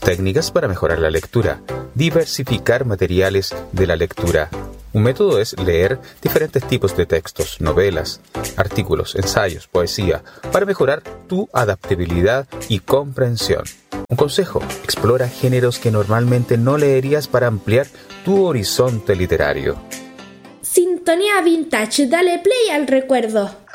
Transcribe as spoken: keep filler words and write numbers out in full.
Técnicas para mejorar la lectura. Diversificar materiales de la lectura. Un método es leer diferentes tipos de textos, novelas, artículos, ensayos, poesía, para mejorar tu adaptabilidad y comprensión. Un consejo: explora géneros que normalmente no leerías para ampliar tu horizonte literario. Sintonía Vintage, dale play al recuerdo.